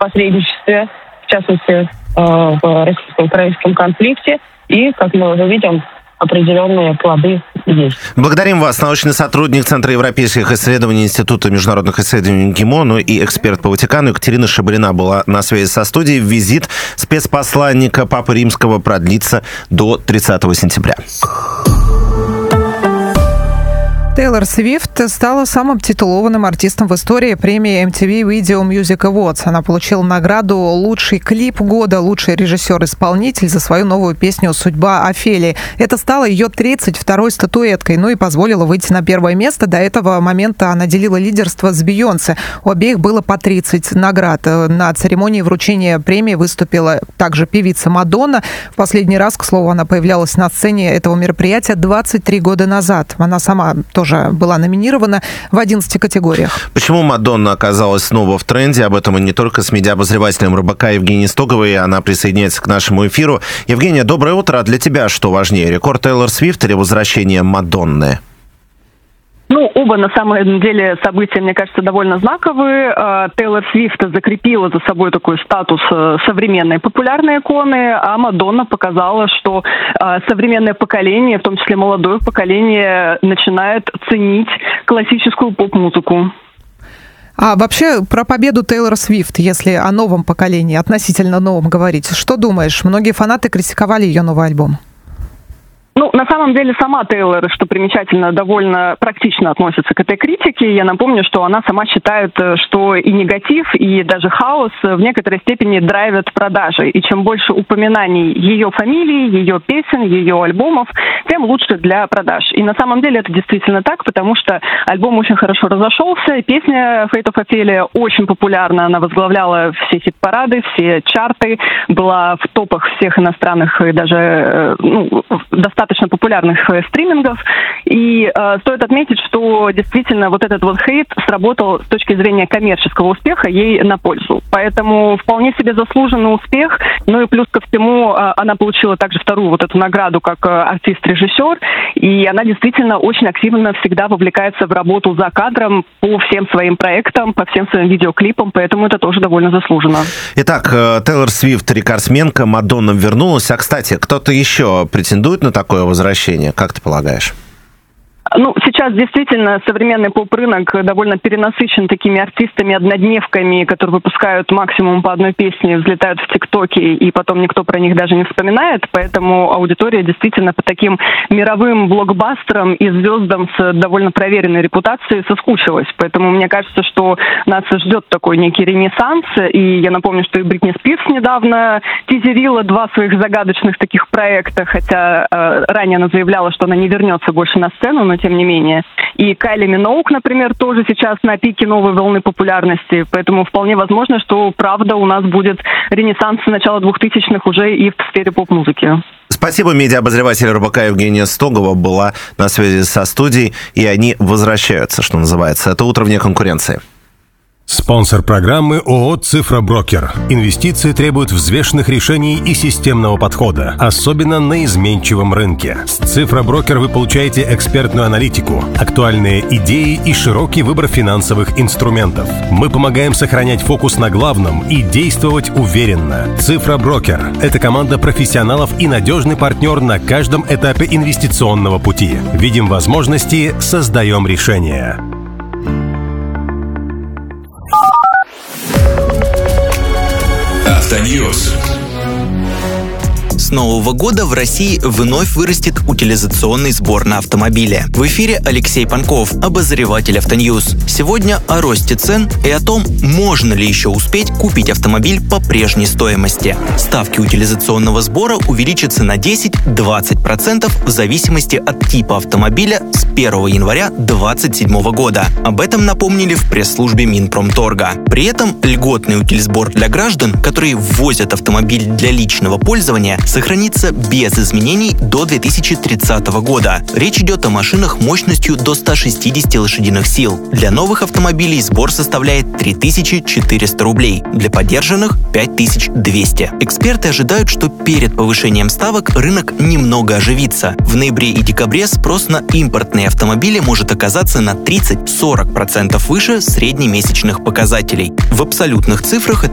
посредничестве, в частности, в российско-украинском конфликте. И, как мы уже видим, определенные плоды есть. Благодарим вас. Научный сотрудник Центра европейских исследований Института международных исследований ГИМО, ну и эксперт по Ватикану Екатерина Шабалина была на связи со студией. Визит спецпосланника Папы Римского продлится до 30 сентября. Тейлор Свифт стала самым титулованным артистом в истории премии MTV Video Music Awards. Она получила награду «Лучший клип года», «Лучший режиссер-исполнитель» за свою новую песню «Судьба Офелии». Это стало ее 32-й статуэткой, ну и позволило выйти на первое место. До этого момента она делила лидерство с Бейонсе. У обеих было по 30 наград. На церемонии вручения премии выступила также певица Мадонна. В последний раз, к слову, она появлялась на сцене этого мероприятия 23 года назад. Она сама тоже была номинирована в 11 категориях. Почему Мадонна оказалась снова в тренде? Об этом и не только с медиаобозревателем РБК Евгенией Стоговой. Она присоединяется к нашему эфиру. Евгения, доброе утро. А для тебя что важнее, рекорд Тейлор Свифт или возвращение Мадонны? Оба, на самом деле, события, мне кажется, довольно знаковые. Тейлор Свифт закрепила за собой такой статус современной популярной иконы, а Мадонна показала, что современное поколение, в том числе молодое поколение, начинает ценить классическую поп-музыку. А вообще про победу Тейлор Свифт, если о новом поколении, относительно новом говорить, что думаешь? Многие фанаты критиковали ее новый альбом. На самом деле сама Тейлор, что примечательно, довольно практично относится к этой критике. Я напомню, что она сама считает, что и негатив, и даже хаос в некоторой степени драйвят продажи. И чем больше упоминаний ее фамилии, ее песен, ее альбомов, тем лучше для продаж. И на самом деле это действительно так, потому что альбом очень хорошо разошелся. Песня Fate of Ophelia очень популярна. Она возглавляла все хит-парады, все чарты, была в топах всех иностранных и даже достаточно популярных стримингов. И стоит отметить, что действительно вот этот вот хейт сработал с точки зрения коммерческого успеха ей на пользу. Поэтому вполне себе заслуженный успех. Ну и плюс ко всему она получила также вторую вот эту награду как артист-режиссер. И она действительно очень активно всегда вовлекается в работу за кадром по всем своим проектам, по всем своим видеоклипам. Поэтому это тоже довольно заслуженно. Итак, Тейлор Свифт рекордсменка, Мадонна вернулась. А, кстати, кто-то еще претендует на такое возвращение? Как ты полагаешь? Сейчас действительно современный поп-рынок довольно перенасыщен такими артистами-однодневками, которые выпускают максимум по одной песне, взлетают в ТикТоке, и потом никто про них даже не вспоминает. Поэтому аудитория действительно по таким мировым блокбастерам и звездам с довольно проверенной репутацией соскучилась. Поэтому мне кажется, что нас ждет такой некий ренессанс. И я напомню, что и Бритни Спирс недавно тизерила 2 своих загадочных таких проекта, хотя ранее она заявляла, что она не вернется больше на сцену, но тем не менее. И Кайли Миноуг, например, тоже сейчас на пике новой волны популярности. Поэтому вполне возможно, что правда у нас будет ренессанс с начала 2000-х уже и в сфере поп-музыки. Спасибо. Медиаобозреватель РБК Евгения Стогова была на связи со студией, и они возвращаются, что называется. Это «Утро вне конкуренции». Спонсор программы ООО «Цифроброкер». Инвестиции требуют взвешенных решений и системного подхода, особенно на изменчивом рынке. С «Цифроброкер» вы получаете экспертную аналитику, актуальные идеи и широкий выбор финансовых инструментов. Мы помогаем сохранять фокус на главном и действовать уверенно. «Цифроброкер» — это команда профессионалов и надежный партнер на каждом этапе инвестиционного пути. Видим возможности, создаем решения. Автоньюз. С нового года в России вновь вырастет утилизационный сбор на автомобиле. В эфире Алексей Панков, обозреватель Автоньюз. Сегодня о росте цен и о том, можно ли еще успеть купить автомобиль по прежней стоимости. Ставки утилизационного сбора увеличатся на 10-20% в зависимости от типа автомобиля с 1 января 2027 года. Об этом напомнили в пресс-службе Минпромторга. При этом льготный утилизбор для граждан, которые ввозят автомобиль для личного пользования, сохранится без изменений до 2030 года. Речь идет о машинах мощностью до 160 лошадиных сил. Для новых автомобилей сбор составляет 3400 рублей, для подержанных – 5200. Эксперты ожидают, что перед повышением ставок рынок немного оживится. В ноябре и декабре спрос на импортные автомобили может оказаться на 30-40% выше среднемесячных показателей. В абсолютных цифрах